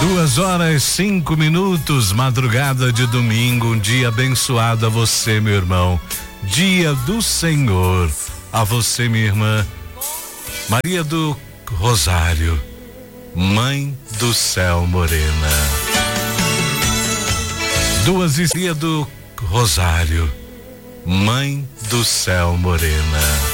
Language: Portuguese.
2h05, madrugada de domingo, um dia abençoado a você, meu irmão. Dia do Senhor. A você, minha irmã Maria do Rosário, Mãe do Céu Morena. 2 Dia do Rosário, Mãe do Céu Morena.